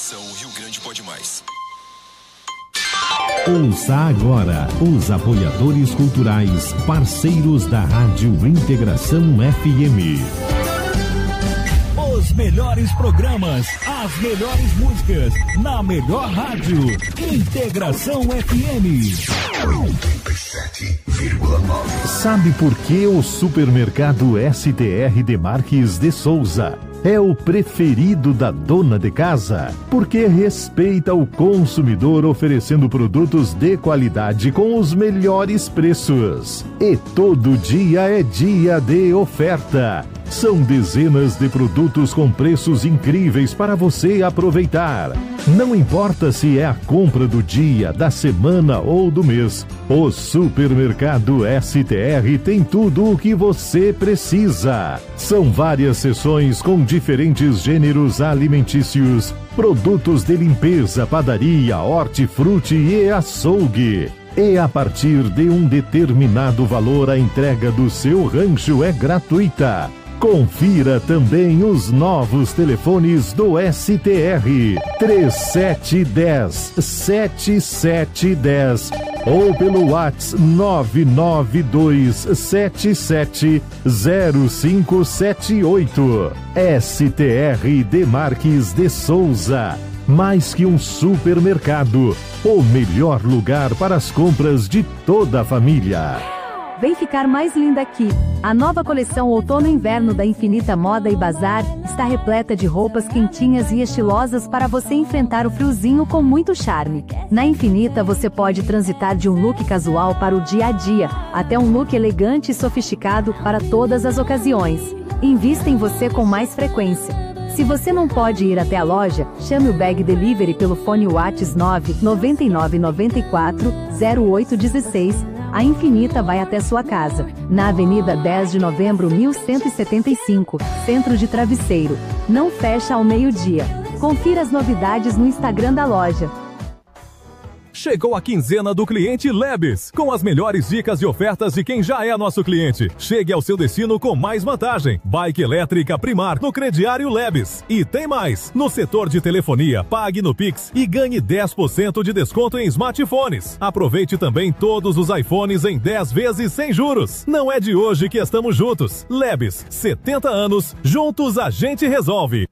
Atenção, Rio Grande pode mais. Ouça agora os apoiadores culturais, parceiros da Rádio Integração FM. Os melhores programas, as melhores músicas, na melhor rádio. Integração FM. 87,9. Sabe por que o supermercado STR Demarques de Souza é o preferido da dona de casa? Porque respeita o consumidor, oferecendo produtos de qualidade com os melhores preços. E todo dia é dia de oferta. São dezenas de produtos com preços incríveis para você aproveitar. Não importa se é a compra do dia, da semana ou do mês, o supermercado STR tem tudo o que você precisa. São várias seções com diferentes gêneros alimentícios, produtos de limpeza, padaria, hortifruti e açougue. E a partir de um determinado valor, a entrega do seu rancho é gratuita. Confira também os novos telefones do STR 3710-7710 ou pelo WhatsApp 992770578. STR Demarques de Souza. Mais que um supermercado, o melhor lugar para as compras de toda a família. Vem ficar mais linda aqui. A nova coleção Outono e Inverno da Infinita Moda e Bazar está repleta de roupas quentinhas e estilosas para você enfrentar o friozinho com muito charme. Na Infinita você pode transitar de um look casual para o dia a dia, até um look elegante e sofisticado para todas as ocasiões. Invista em você com mais frequência. Se você não pode ir até a loja, chame o Bag Delivery pelo fone WhatsApp 99994 0816. A Infinita vai até sua casa, na Avenida 10 de Novembro 1175, Centro de Travesseiro. Não fecha ao meio-dia. Confira as novidades no Instagram da loja. Chegou a quinzena do cliente Lebes, com as melhores dicas e ofertas de quem já é nosso cliente. Chegue ao seu destino com mais vantagem. Bike elétrica Primar no crediário Lebes. E tem mais. No setor de telefonia, pague no Pix e ganhe 10% de desconto em smartphones. Aproveite também todos os iPhones em 10 vezes sem juros. Não é de hoje que estamos juntos. Lebes, 70 anos, juntos a gente resolve.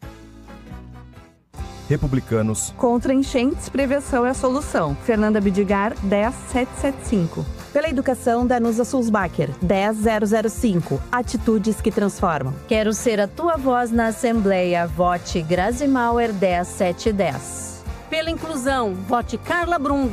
Republicanos. Contra enchentes, prevenção é a solução. Fernanda Bidigar, 10775. Pela educação, Danusa Sulzbacher, 10005. Atitudes que transformam. Quero ser a tua voz na Assembleia. Vote Grazi Mauer, 10710. Pela inclusão, vote Carla Brum,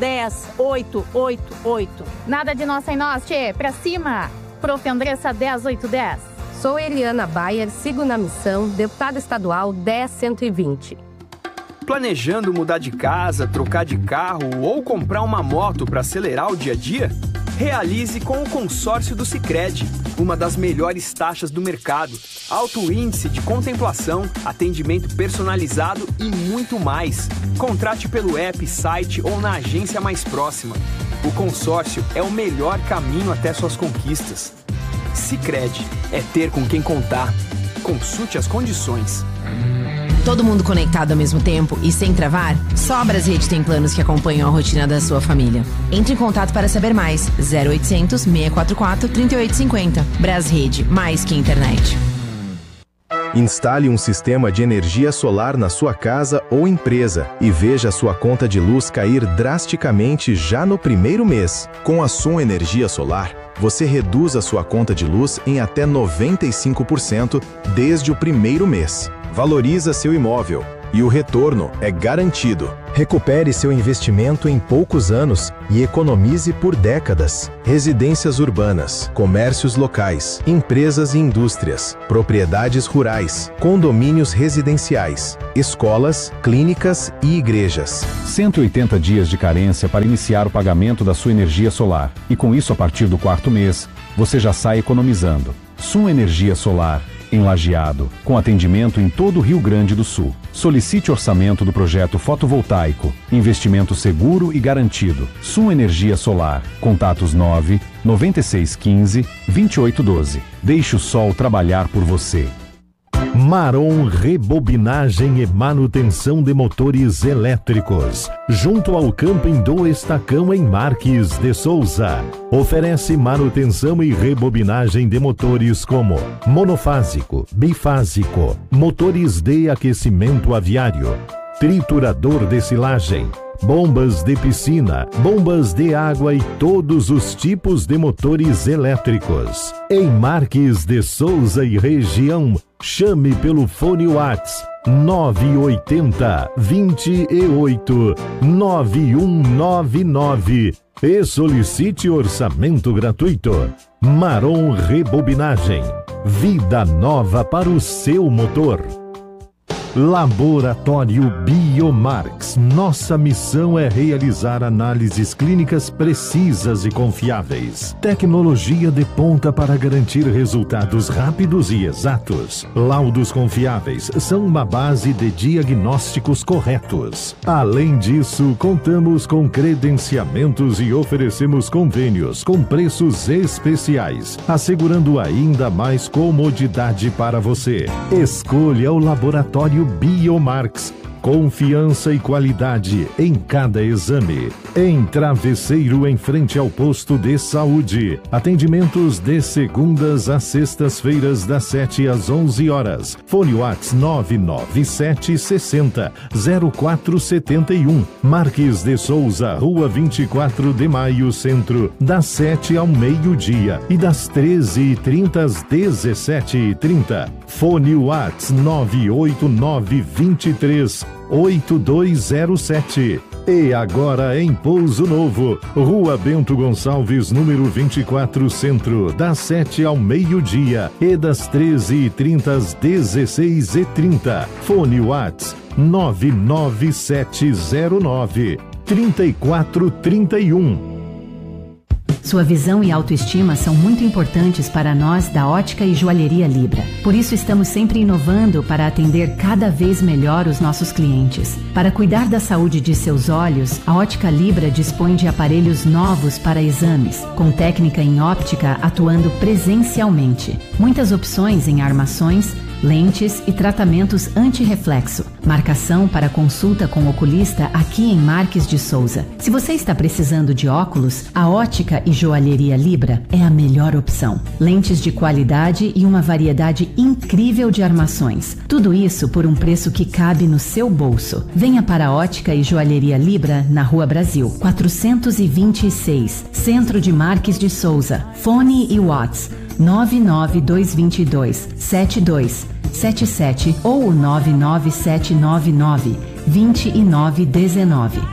10888. Nada de nós sem nós, tchê. Pra cima. Prof. Andressa, 10810. Sou Eliana Bayer, sigo na missão, deputada estadual 10120. Planejando mudar de casa, trocar de carro ou comprar uma moto para acelerar o dia a dia? Realize com o consórcio do Sicredi, uma das melhores taxas do mercado, alto índice de contemplação, atendimento personalizado e muito mais. Contrate pelo app, site ou na agência mais próxima. O consórcio é o melhor caminho até suas conquistas. Sicredi é ter com quem contar. Consulte as condições. Todo mundo conectado ao mesmo tempo e sem travar? Só a Brasrede tem planos que acompanham a rotina da sua família. Entre em contato para saber mais. 0800 644 3850. Brasrede, mais que internet. Instale um sistema de energia solar na sua casa ou empresa e veja sua conta de luz cair drasticamente já no primeiro mês. Com a Sun Energia Solar, você reduz a sua conta de luz em até 95% desde o primeiro mês. Valoriza seu imóvel e o retorno é garantido. Recupere seu investimento em poucos anos e economize por décadas. Residências urbanas, comércios locais, empresas e indústrias, propriedades rurais, condomínios residenciais, escolas, clínicas e igrejas. 180 dias de carência para iniciar o pagamento da sua energia solar. E com isso, a partir do 4º mês, você já sai economizando. Sun Energia Solar, em Lajeado, com atendimento em todo o Rio Grande do Sul. Solicite orçamento do projeto fotovoltaico. Investimento seguro e garantido. Sun Energia Solar. Contatos 9 9615 2812. Deixe o sol trabalhar por você. Maron Rebobinagem e Manutenção de Motores Elétricos, junto ao Camping do Estacão em Marques de Souza. Oferece manutenção e rebobinagem de motores como monofásico, bifásico, motores de aquecimento aviário, triturador de silagem, bombas de piscina, bombas de água e todos os tipos de motores elétricos. Em Marques de Souza e região, chame pelo fone WhatsApp 980 28 9199 e solicite orçamento gratuito. Maron Rebobinagem, vida nova para o seu motor. Laboratório Biomarx. Nossa missão é realizar análises clínicas precisas e confiáveis. Tecnologia de ponta para garantir resultados rápidos e exatos. Laudos confiáveis são uma base de diagnósticos corretos. Além disso, contamos com credenciamentos e oferecemos convênios com preços especiais, assegurando ainda mais comodidade para você. Escolha o Laboratório Biomarx. Confiança e qualidade em cada exame. Em Travesseiro, em frente ao posto de saúde. Atendimentos de segundas a sextas-feiras, das 7 às 11 horas. Fone WhatsApp 997 60 0471. Marques de Souza, Rua 24 de Maio, Centro, das 7 ao meio-dia e das 13h30 às 17h30. Fone WhatsApp 98923 8207. E agora em Pouso Novo, Rua Bento Gonçalves, número 24, Centro, das 7 ao meio-dia e das 13h30 às 16h30. Fone WhatsApp 99709 3431. Sua visão e autoestima são muito importantes para nós da Ótica e Joalheria Libra. Por isso estamos sempre inovando para atender cada vez melhor os nossos clientes. Para cuidar da saúde de seus olhos, a Ótica Libra dispõe de aparelhos novos para exames, com técnica em óptica atuando presencialmente. Muitas opções em armações, lentes e tratamentos anti-reflexo. Marcação para consulta com o oculista aqui em Marques de Souza. Se você está precisando de óculos, a Ótica e Joalheria Libra é a melhor opção. Lentes de qualidade e uma variedade incrível de armações. Tudo isso por um preço que cabe no seu bolso. Venha para a Ótica e Joalheria Libra na Rua Brasil, 426, Centro de Marques de Souza. Fone e WhatsApp 99222 7277 ou 99799 2919.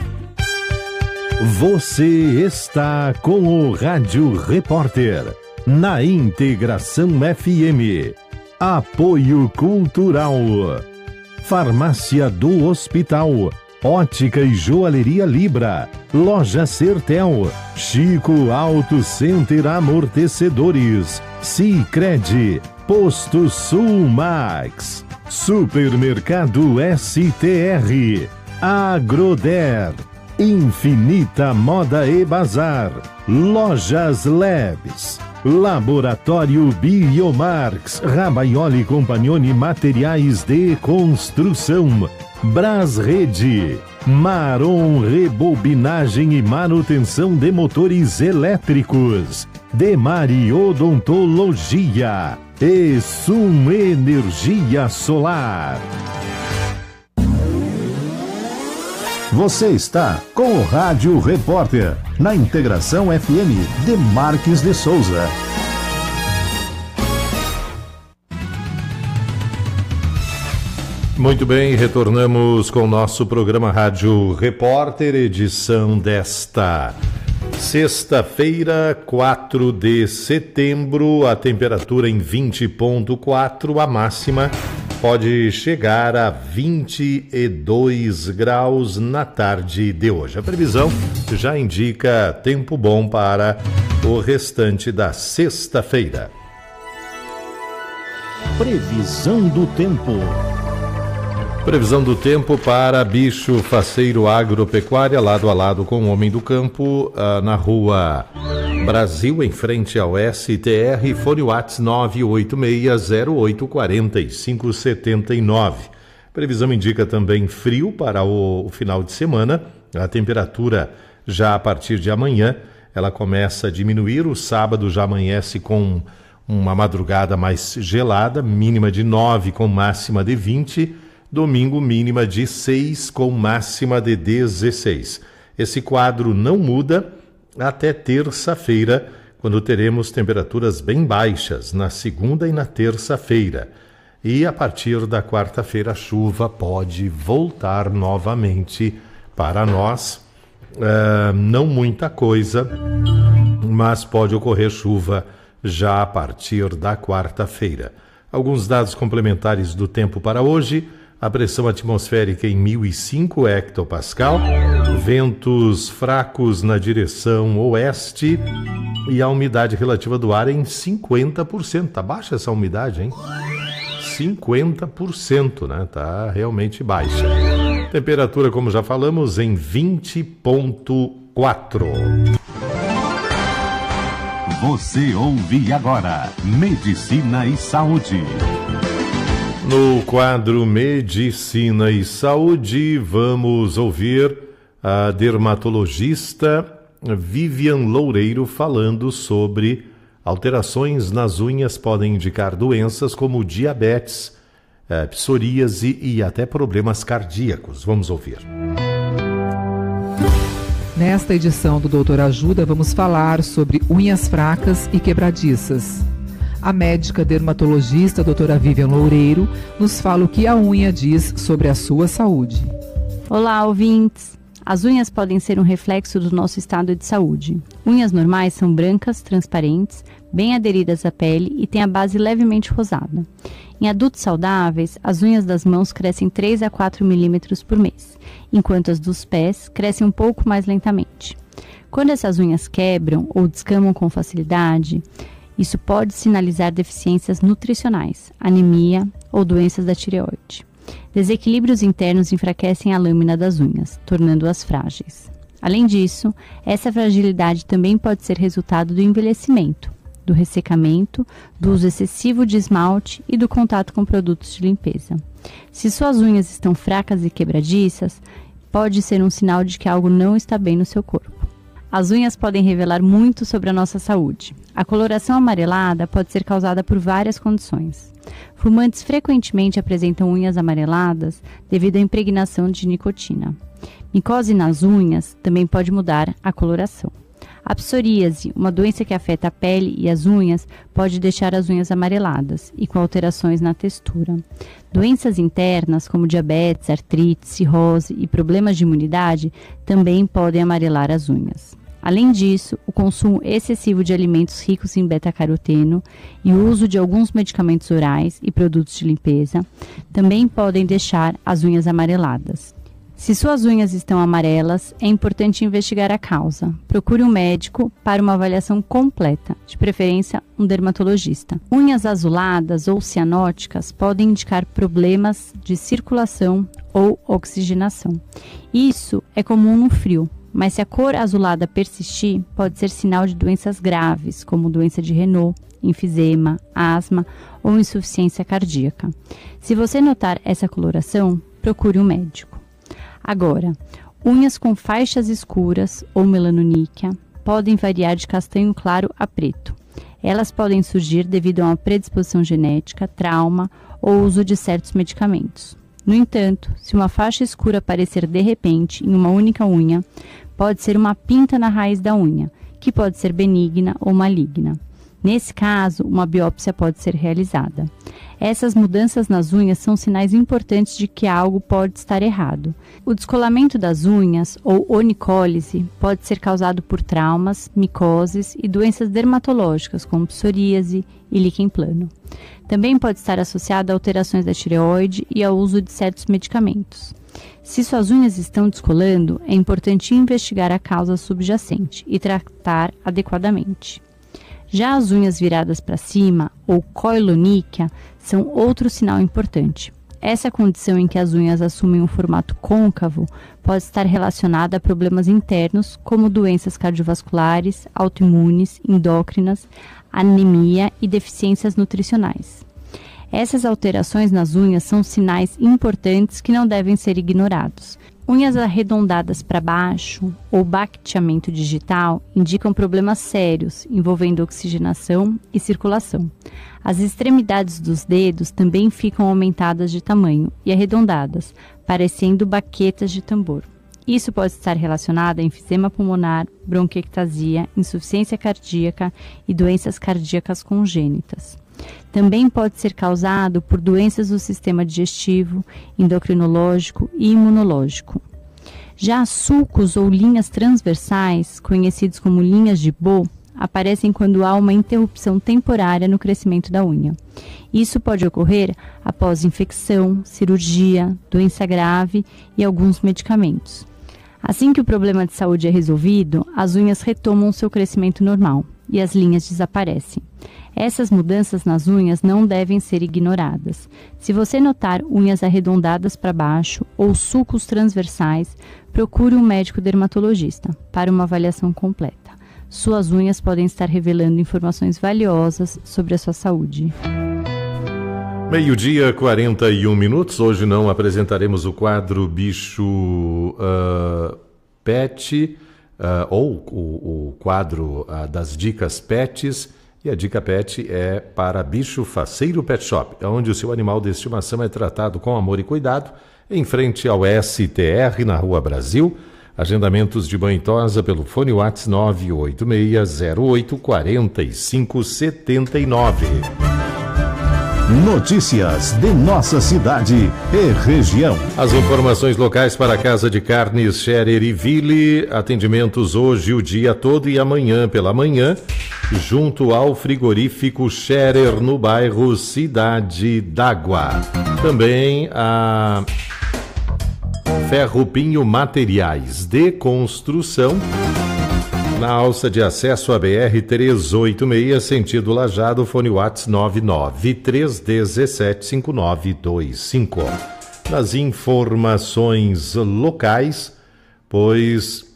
Você está com o Rádio Repórter na Integração FM. Apoio Cultural. Farmácia do Hospital. Ótica e Joalheria Libra. Loja Sertel. Chico Auto Center Amortecedores. Sicredi. Posto Sul Max. Supermercado STR. Agroder. Infinita Moda e Bazar. Lojas Labs. Laboratório Biomarx. Rabaioli Compagnoni Materiais de Construção. Brasrede. Maron Rebobinagem e Manutenção de Motores Elétricos. Demari Odontologia. E Sum Energia Solar. Você está com o Rádio Repórter, na Integração FM de Marques de Souza. Muito bem, retornamos com o nosso programa Rádio Repórter, edição desta sexta-feira, 4 de setembro, a temperatura em 20,4, a máxima pode chegar a 22 graus na tarde de hoje. A previsão já indica tempo bom para o restante da sexta-feira. Previsão do tempo. Previsão do tempo para Bicho Faceiro Agropecuária, lado a lado com o Homem do Campo, na rua Brasil, em frente ao STR, fone WhatsApp 986084579. Previsão indica também frio para o final de semana. A temperatura já a partir de amanhã, ela começa a diminuir. O sábado já amanhece com uma madrugada mais gelada, mínima de 9 com máxima de 20. Domingo, mínima de 6 com máxima de 16. Esse quadro não muda até terça-feira, quando teremos temperaturas bem baixas na segunda e na terça-feira. E a partir da quarta-feira a chuva pode voltar novamente para nós. Não muita coisa, mas pode ocorrer chuva já a partir da quarta-feira. Alguns dados complementares do tempo para hoje. A pressão atmosférica em 1005 hectopascal, ventos fracos na direção oeste e a umidade relativa do ar em 50%. Tá baixa essa umidade, hein? 50%, né? Tá realmente baixa. Temperatura, como já falamos, em 20,4. Você ouve agora Medicina e Saúde. No quadro Medicina e Saúde, vamos ouvir a dermatologista Vivian Loureiro falando sobre alterações nas unhas podem indicar doenças como diabetes, psoríase e até problemas cardíacos. Vamos ouvir. Nesta edição do Doutor Ajuda, vamos falar sobre unhas fracas e quebradiças. A médica dermatologista doutora Vivian Loureiro nos fala o que a unha diz sobre a sua saúde. Olá, ouvintes! As unhas podem ser um reflexo do nosso estado de saúde. Unhas normais são brancas, transparentes, bem aderidas à pele e têm a base levemente rosada. Em adultos saudáveis, as unhas das mãos crescem 3 a 4 milímetros por mês, enquanto as dos pés crescem um pouco mais lentamente. Quando essas unhas quebram ou descamam com facilidade, isso pode sinalizar deficiências nutricionais, anemia ou doenças da tireoide. Desequilíbrios internos enfraquecem a lâmina das unhas, tornando-as frágeis. Além disso, essa fragilidade também pode ser resultado do envelhecimento, do ressecamento, do uso excessivo de esmalte e do contato com produtos de limpeza. Se suas unhas estão fracas e quebradiças, pode ser um sinal de que algo não está bem no seu corpo. As unhas podem revelar muito sobre a nossa saúde. A coloração amarelada pode ser causada por várias condições. Fumantes frequentemente apresentam unhas amareladas devido à impregnação de nicotina. Micose nas unhas também pode mudar a coloração. A psoríase, uma doença que afeta a pele e as unhas, pode deixar as unhas amareladas e com alterações na textura. Doenças internas, como diabetes, artrite, cirrose e problemas de imunidade, também podem amarelar as unhas. Além disso, o consumo excessivo de alimentos ricos em beta-caroteno e o uso de alguns medicamentos orais e produtos de limpeza também podem deixar as unhas amareladas. Se suas unhas estão amarelas, é importante investigar a causa. Procure um médico para uma avaliação completa, de preferência um dermatologista. Unhas azuladas ou cianóticas podem indicar problemas de circulação ou oxigenação. Isso é comum no frio, mas se a cor azulada persistir, pode ser sinal de doenças graves, como doença de Raynaud, enfisema, asma ou insuficiência cardíaca. Se você notar essa coloração, procure um médico. Agora, unhas com faixas escuras ou melanoníquea podem variar de castanho claro a preto. Elas podem surgir devido a uma predisposição genética, trauma ou uso de certos medicamentos. No entanto, se uma faixa escura aparecer de repente em uma única unha, pode ser uma pinta na raiz da unha, que pode ser benigna ou maligna. Nesse caso, uma biópsia pode ser realizada. Essas mudanças nas unhas são sinais importantes de que algo pode estar errado. O descolamento das unhas, ou onicólise, pode ser causado por traumas, micoses e doenças dermatológicas, como psoríase e líquen plano. Também pode estar associado a alterações da tireoide e ao uso de certos medicamentos. Se suas unhas estão descolando, é importante investigar a causa subjacente e tratar adequadamente. Já as unhas viradas para cima, ou coiloníquea, são outro sinal importante. Essa condição em que as unhas assumem um formato côncavo pode estar relacionada a problemas internos, como doenças cardiovasculares, autoimunes, endócrinas, anemia e deficiências nutricionais. Essas alterações nas unhas são sinais importantes que não devem ser ignorados. Unhas arredondadas para baixo ou baqueamento digital indicam problemas sérios envolvendo oxigenação e circulação. As extremidades dos dedos também ficam aumentadas de tamanho e arredondadas, parecendo baquetas de tambor. Isso pode estar relacionado a enfisema pulmonar, bronquiectasia, insuficiência cardíaca e doenças cardíacas congênitas. Também pode ser causado por doenças do sistema digestivo, endocrinológico e imunológico. Já sulcos ou linhas transversais, conhecidos como linhas de Bo, aparecem quando há uma interrupção temporária no crescimento da unha. Isso pode ocorrer após infecção, cirurgia, doença grave e alguns medicamentos. Assim que o problema de saúde é resolvido, as unhas retomam seu crescimento normal e as linhas desaparecem. Essas mudanças nas unhas não devem ser ignoradas. Se você notar unhas arredondadas para baixo ou sulcos transversais, procure um médico dermatologista para uma avaliação completa. Suas unhas podem estar revelando informações valiosas sobre a sua saúde. 12:41. Hoje não apresentaremos o quadro Bicho Pet, ou o quadro das dicas pets. E a dica pet é para Bicho Faceiro Pet Shop, onde o seu animal de estimação é tratado com amor e cuidado, em frente ao STR, na Rua Brasil. Agendamentos de banho e tosa pelo fone WhatsApp 986084579. Notícias de nossa cidade e região. As informações locais para a Casa de Carnes Scherer e Ville. Atendimentos hoje o dia todo e amanhã pela manhã, junto ao frigorífico Scherer, no bairro Cidade d'Água. Também a Ferro Pinho Materiais de Construção, na alça de acesso à BR-386, sentido Lajado, fone WhatsApp 993175925. Nas informações locais, pois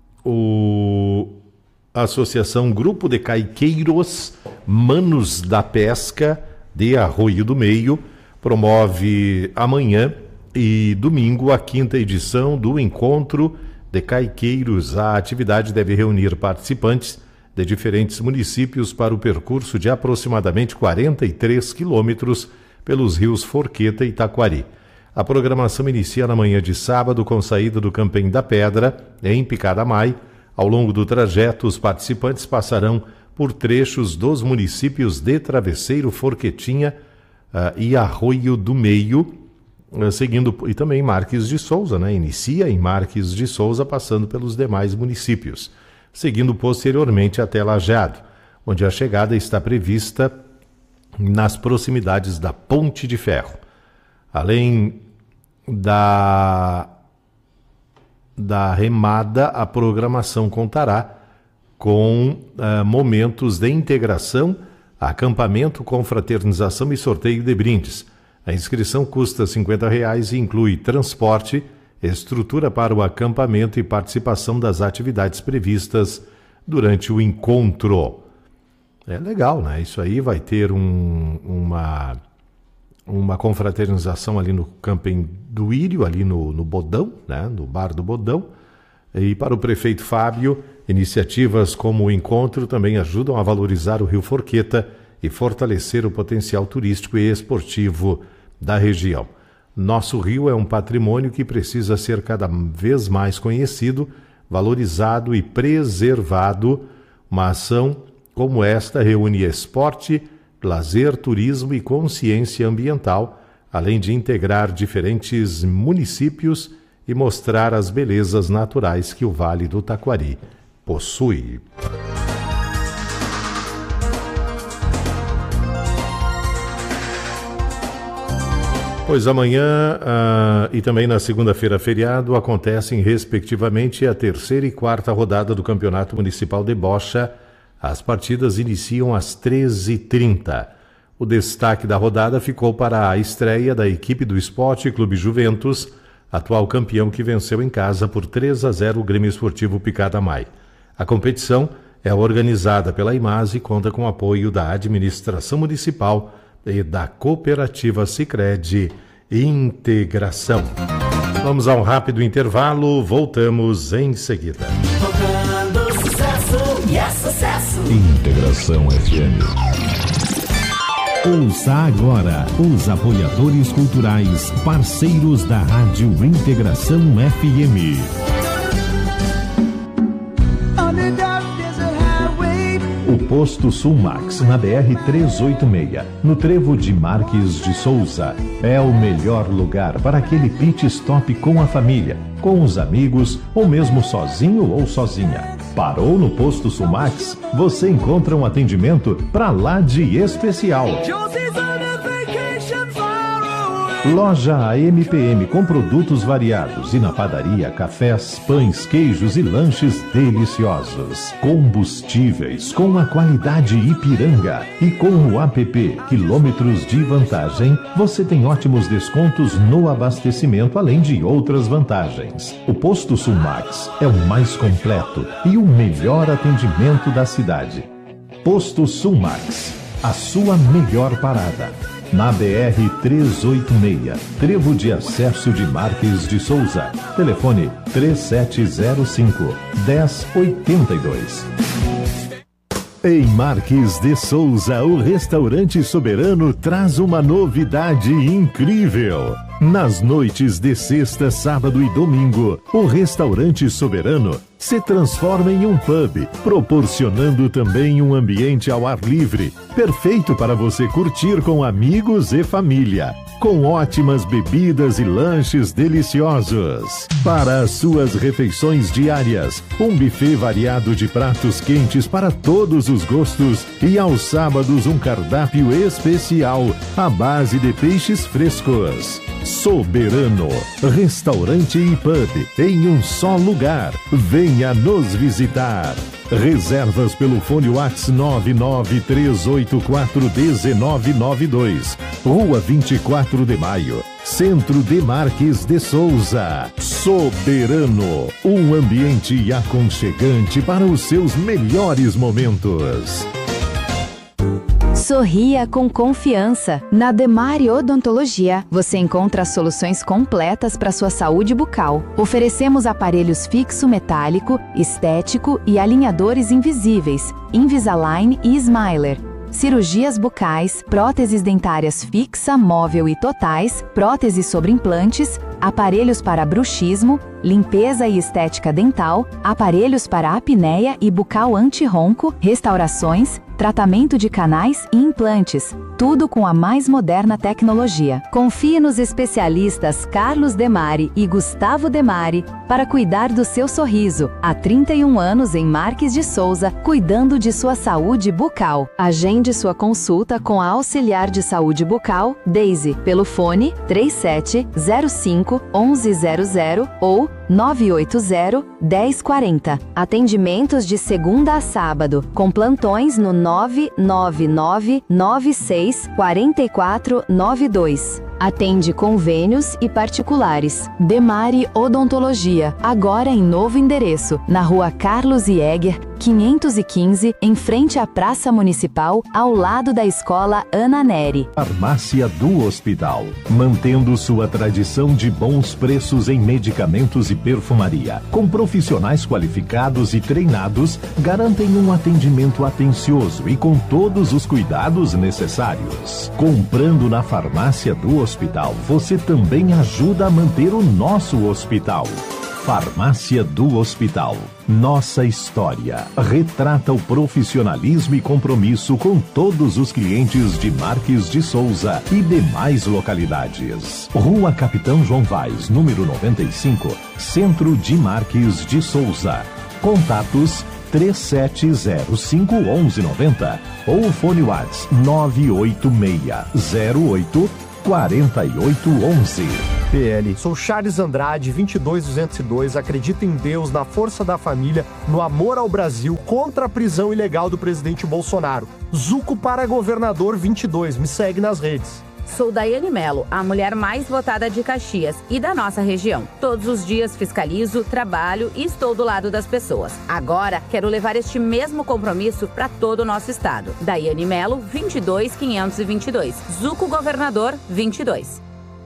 a Associação Grupo de Caiqueiros Manos da Pesca de Arroio do Meio promove amanhã e domingo a 5ª edição do Encontro de Caiqueiros. A atividade deve reunir participantes de diferentes municípios para o percurso de aproximadamente 43 quilômetros pelos rios Forqueta e Taquari. A programação inicia na manhã de sábado com saída do Campém da Pedra, em Picadamai. Ao longo do trajeto, os participantes passarão por trechos dos municípios de Travesseiro, Forquetinha e Arroio do Meio, seguindo, e também Marques de Souza, né? Inicia em Marques de Souza, passando pelos demais municípios, seguindo posteriormente até Lajeado, onde a chegada está prevista nas proximidades da Ponte de Ferro. Além da remada, a programação contará com momentos de integração, acampamento, confraternização e sorteio de brindes. A inscrição custa R$ 50 e inclui transporte, estrutura para o acampamento e participação das atividades previstas durante o encontro. É legal, né? Isso aí vai ter uma confraternização ali no Camping do Írio, ali no Bodão, né? No Bar do Bodão. E para o prefeito Fábio, iniciativas como o encontro também ajudam a valorizar o Rio Forqueta e fortalecer o potencial turístico e esportivo da região. Nosso rio é um patrimônio que precisa ser cada vez mais conhecido, valorizado e preservado. Uma ação como esta reúne esporte, lazer, turismo e consciência ambiental, além de integrar diferentes municípios e mostrar as belezas naturais que o Vale do Taquari possui. Pois amanhã e também na segunda-feira feriado acontecem respectivamente a 3ª e 4ª rodada do Campeonato Municipal de Bocha. As partidas iniciam às 13h30. O destaque da rodada ficou para a estreia da equipe do Esporte Clube Juventus, atual campeão que venceu em casa por 3-0 o Grêmio Esportivo Picada-Mai. A competição é organizada pela Imase e conta com o apoio da administração municipal e da cooperativa Sicredi Integração. Vamos a um rápido intervalo, voltamos em seguida. Tocando sucesso e é sucesso. Integração FM. Ouça agora os apoiadores culturais, parceiros da Rádio Integração FM. O posto Sulmax, na BR-386, no trevo de Marques de Souza, é o melhor lugar para aquele pit stop com a família, com os amigos, ou mesmo sozinho ou sozinha. Parou no posto Sulmax? Você encontra um atendimento pra lá de especial. Loja AMPM com produtos variados e na padaria, cafés, pães, queijos e lanches deliciosos. Combustíveis com a qualidade Ipiranga. E com o app Quilômetros de Vantagem, você tem ótimos descontos no abastecimento, além de outras vantagens. O posto Sulmax é o mais completo e o melhor atendimento da cidade. Posto Sulmax, a sua melhor parada. Na BR-386, trevo de acesso de Marques de Souza. Telefone 3705-1082. Em Marques de Souza, o Restaurante Soberano traz uma novidade incrível. Nas noites de sexta, sábado e domingo, o Restaurante Soberano se transforma em um pub, proporcionando também um ambiente ao ar livre, perfeito para você curtir com amigos e família, com ótimas bebidas e lanches deliciosos. Para as suas refeições diárias, um buffet variado de pratos quentes para todos os gostos e aos sábados um cardápio especial à base de peixes frescos. Soberano, restaurante e pub em um só lugar. Venha nos visitar. Reservas pelo fone WhatsApp 993841992. Rua 24 de Maio, Centro de Marques de Souza. Soberano, um ambiente aconchegante para os seus melhores momentos. Sorria com confiança. Na Demari Odontologia, você encontra soluções completas para sua saúde bucal. Oferecemos aparelhos fixo metálico, estético e alinhadores invisíveis, Invisalign e Smiler. Cirurgias bucais, próteses dentárias fixa, móvel e totais, próteses sobre implantes, aparelhos para bruxismo, limpeza e estética dental, aparelhos para apneia e bucal anti-ronco, restaurações, tratamento de canais e implantes, tudo com a mais moderna tecnologia. Confie nos especialistas Carlos Demari e Gustavo Demari para cuidar do seu sorriso. Há 31 anos em Marques de Souza, cuidando de sua saúde bucal. Agende sua consulta com a auxiliar de saúde bucal, Daisy, pelo fone 3705-1100 ou 980-1040. Atendimentos de segunda a sábado, com plantões no 99996-4492. Atende convênios e particulares. Demari Odontologia, agora em novo endereço, na Rua Carlos Jäger, 515, em frente à Praça Municipal, ao lado da Escola Ana Neri. Farmácia do Hospital, mantendo sua tradição de bons preços em medicamentos e perfumaria, com profissionais qualificados e treinados, garantem um atendimento atencioso e com todos os cuidados necessários. Comprando na Farmácia do Hospital, você também ajuda a manter o nosso hospital. Farmácia do Hospital. Nossa história retrata o profissionalismo e compromisso com todos os clientes de Marques de Souza e demais localidades. Rua Capitão João Vaz, número 95, Centro de Marques de Souza. Contatos 3705-1190 ou fone WhatsApp 98608-4811. PL. Sou Charles Andrade, 22202, acredito em Deus, na força da família, no amor ao Brasil, contra a prisão ilegal do presidente Bolsonaro. Zuco para governador 22, me segue nas redes. Sou Daiane Melo, a mulher mais votada de Caxias e da nossa região. Todos os dias fiscalizo, trabalho e estou do lado das pessoas. Agora, quero levar este mesmo compromisso para todo o nosso estado. Daiane Melo, 22522. Zuco Governador, 22.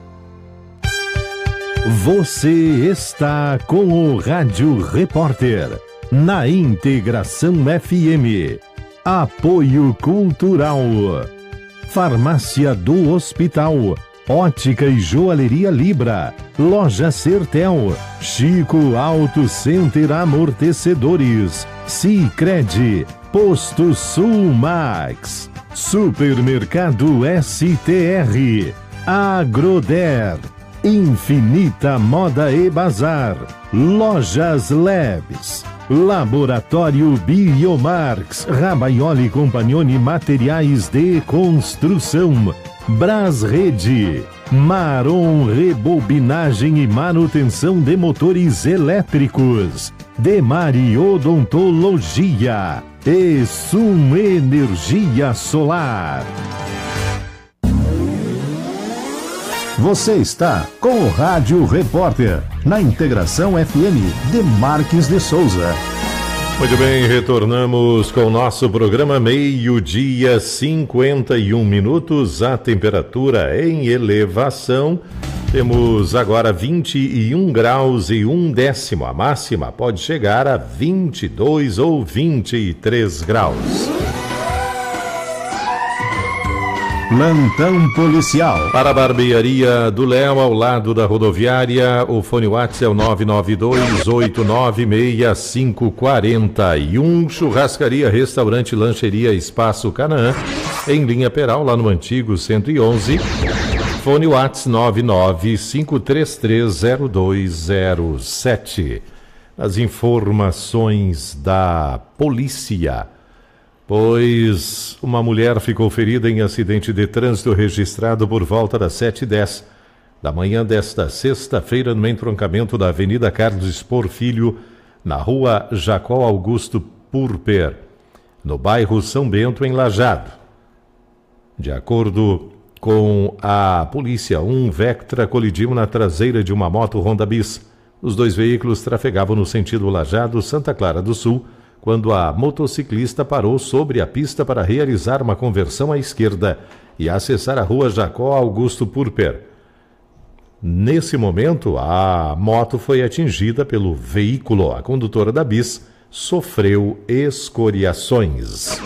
Você está com o Rádio Repórter, na Integração FM. Apoio Cultural. Farmácia do Hospital, Ótica e Joalheria Libra, Loja Sertel, Chico Auto Center Amortecedores, Sicredi, Posto Sul Max, Supermercado STR, Agroder, Infinita Moda e Bazar, Lojas Labs, Laboratório Biomarx, Rabaioli Compagnoni Materiais de Construção, Brasrede, Maron Rebobinagem e Manutenção de Motores Elétricos, Demari Odontologia e Sum Energia Solar. Você está com o Rádio Repórter, na Integração FM de Marques de Souza. Muito bem, retornamos com o nosso programa 12h51, a temperatura em elevação. Temos agora 21 graus e 1 décimo. A máxima pode chegar a 22 ou 23 graus. Plantão policial. Para a barbearia do Léo, ao lado da rodoviária, o fone WhatsApp é o 992-896-541. Churrascaria, restaurante, lancheria, Espaço Canaã, em linha Peral, lá no antigo 111. Fone WhatsApp 995330207. As informações da polícia. Pois uma mulher ficou ferida em acidente de trânsito registrado por volta das 7h10 da manhã desta sexta-feira no entroncamento da Avenida Carlos Spor Filho, na rua Jacó Augusto Purper, no bairro São Bento, em Lajeado. De acordo com a polícia, um Vectra colidiu na traseira de uma moto Honda Bis. Os dois veículos trafegavam no sentido Lajeado-Santa Clara do Sul, quando a motociclista parou sobre a pista para realizar uma conversão à esquerda e acessar a rua Jacó Augusto Purper. Nesse momento, a moto foi atingida pelo veículo. A condutora da bis sofreu escoriações.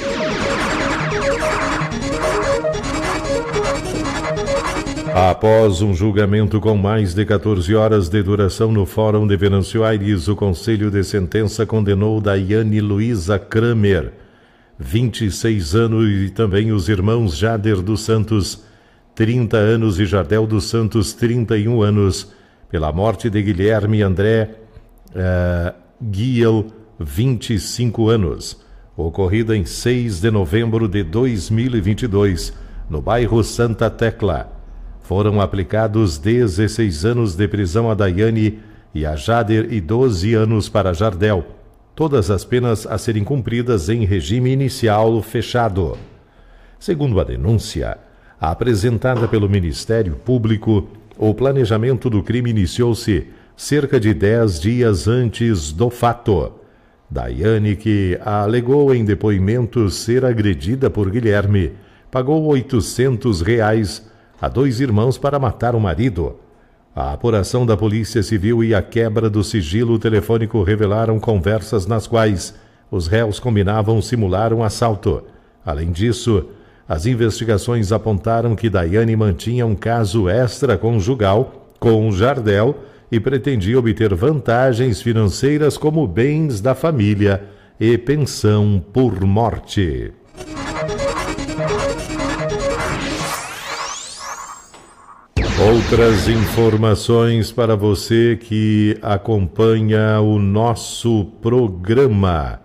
Após um julgamento com mais de 14 horas de duração no Fórum de Venâncio Aires, o Conselho de Sentença condenou Daiane Luiza Kramer, 26 anos, e também os irmãos Jader dos Santos, 30 anos, e Jardel dos Santos, 31 anos, pela morte de Guilherme André Guiel, 25 anos, ocorrida em 6 de novembro de 2022, no bairro Santa Tecla. Foram aplicados 16 anos de prisão a Daiane e a Jader e 12 anos para Jardel. Todas as penas a serem cumpridas em regime inicial fechado. Segundo a denúncia apresentada pelo Ministério Público, o planejamento do crime iniciou-se cerca de 10 dias antes do fato. Daiane, que alegou em depoimento ser agredida por Guilherme, pagou R$800 a dois irmãos para matar o marido. A apuração da Polícia Civil e a quebra do sigilo telefônico revelaram conversas nas quais os réus combinavam simular um assalto. Além disso, as investigações apontaram que Daiane mantinha um caso extraconjugal com Jardel e pretendia obter vantagens financeiras como bens da família e pensão por morte. Outras informações para você que acompanha o nosso programa.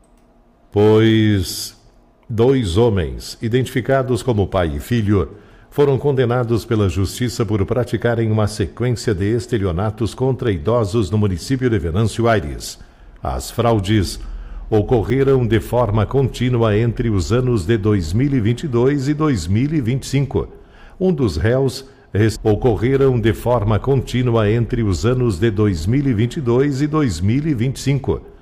Pois 2 homens, identificados como pai e filho, foram condenados pela Justiça por praticarem uma sequência de estelionatos contra idosos no município de Venâncio Aires. As fraudes ocorreram de forma contínua entre os anos de 2022 e 2025. Um dos réus ocorreram de forma contínua entre os anos de 2022 e 2025.